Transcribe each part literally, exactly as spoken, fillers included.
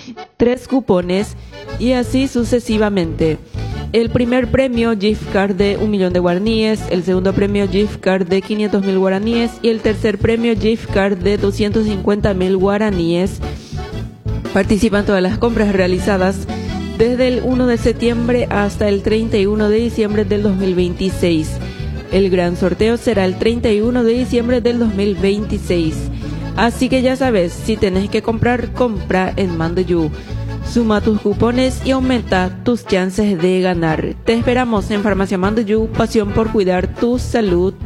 tres cupones y así sucesivamente. El primer premio, gift card de un millón de guaraníes, el segundo premio, gift card de quinientos mil guaraníes y el tercer premio, gift card de doscientos cincuenta mil guaraníes. Participan todas las compras realizadas desde el uno de septiembre hasta el treinta y uno de diciembre del dos mil veintiséis. El gran sorteo será el treinta y uno de diciembre del dos mil veintiséis. Así que ya sabes, si tenés que comprar, compra en Mandayú. Suma tus cupones y aumenta tus chances de ganar. Te esperamos en Farmacia Mandayú, pasión por cuidar tu salud.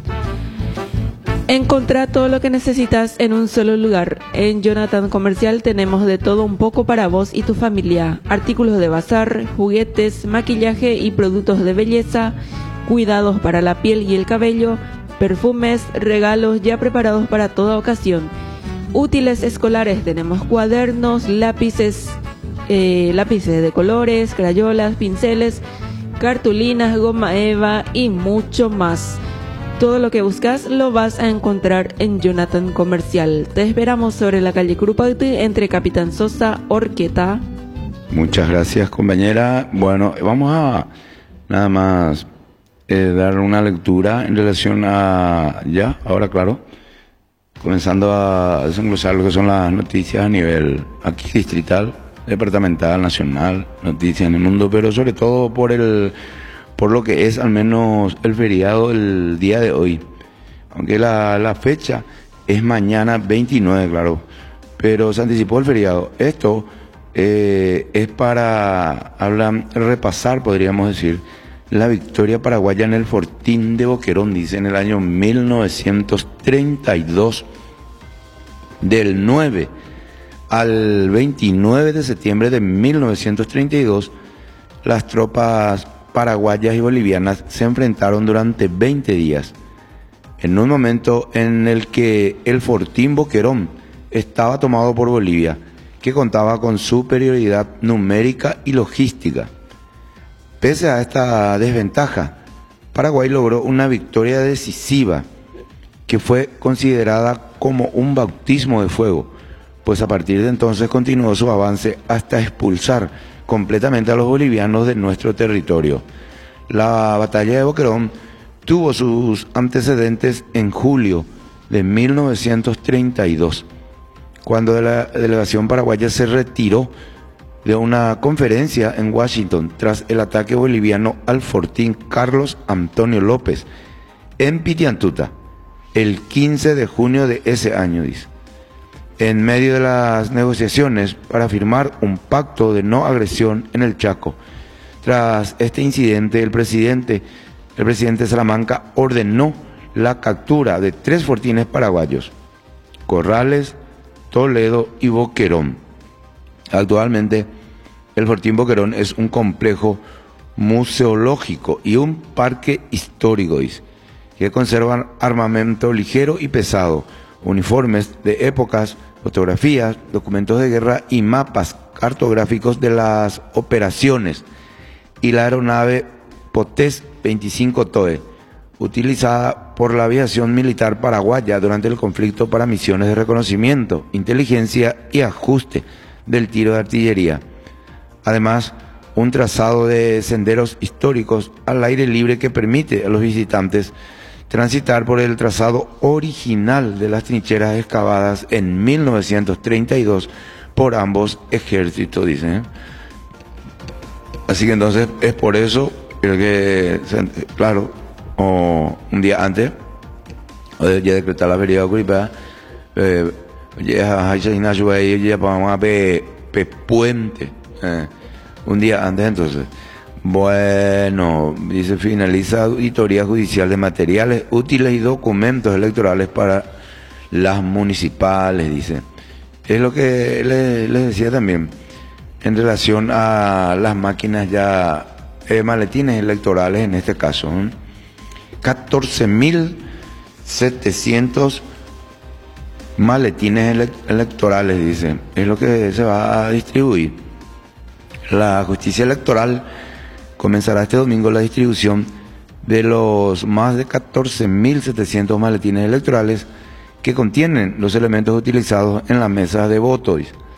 Encontrá todo lo que necesitas en un solo lugar. En Jonathan Comercial tenemos de todo un poco para vos y tu familia. Artículos de bazar, juguetes, maquillaje y productos de belleza, cuidados para la piel y el cabello, perfumes, regalos ya preparados para toda ocasión. Útiles escolares, tenemos cuadernos, lápices, eh, lápices de colores, crayolas, pinceles, cartulinas, goma eva y mucho más. Todo lo que buscas lo vas a encontrar en Jonathan Comercial. Te esperamos sobre la calle Curupauti entre Capitán Sosa, Orqueta. Muchas gracias, compañera. Bueno, vamos a nada más eh, dar una lectura en relación a, ya, ahora claro, comenzando a desglosar lo que son las noticias a nivel aquí distrital, departamental, nacional, noticias en el mundo, pero sobre todo por el... por lo que es al menos el feriado del día de hoy. Aunque la, la fecha es mañana veintinueve, claro, pero se anticipó el feriado. Esto eh, es para hablar, repasar, podríamos decir, la victoria paraguaya en el Fortín de Boquerón, dice, en el año mil novecientos treinta y dos, del nueve al veintinueve de septiembre de mil novecientos treinta y dos, las tropas paraguayas y bolivianas se enfrentaron durante veinte días, en un momento en el que el Fortín Boquerón estaba tomado por Bolivia, que contaba con superioridad numérica y logística. Pese a esta desventaja, Paraguay logró una victoria decisiva que fue considerada como un bautismo de fuego, pues a partir de entonces continuó su avance hasta expulsar completamente a los bolivianos de nuestro territorio. La batalla de Boquerón tuvo sus antecedentes en julio de mil novecientos treinta y dos, cuando la delegación paraguaya se retiró de una conferencia en Washington tras el ataque boliviano al Fortín Carlos Antonio López en Pitiantuta, el quince de junio de ese año, dice. En medio de las negociaciones para firmar un pacto de no agresión en el Chaco. Tras este incidente, el presidente, el presidente Salamanca ordenó la captura de tres fortines paraguayos, Corrales, Toledo y Boquerón. Actualmente, el Fortín Boquerón es un complejo museológico y un parque histórico, dice, que conservan armamento ligero y pesado, uniformes de épocas, fotografías, documentos de guerra y mapas cartográficos de las operaciones, y la aeronave Potés veinticinco T O E, utilizada por la aviación militar paraguaya durante el conflicto para misiones de reconocimiento, inteligencia y ajuste del tiro de artillería. Además, un trazado de senderos históricos al aire libre que permite a los visitantes transitar por el trazado original de las trincheras excavadas en mil novecientos treinta y dos por ambos ejércitos, dicen. Así que entonces es por eso que, claro, o un día antes, ya decretar la feria de Curipá, ya ya vamos a ver puente, un día antes entonces. Bueno, dice, finaliza auditoría judicial de materiales útiles y documentos electorales para las municipales, dice. Es lo que les, les decía también en relación a las máquinas ya, eh, maletines electorales en este caso. ¿eh? catorce mil setecientos maletines ele electorales, dice. Es lo que se va a distribuir. La justicia electoral comenzará este domingo la distribución de los más de catorce mil setecientos maletines electorales que contienen los elementos utilizados en la mesa de voto.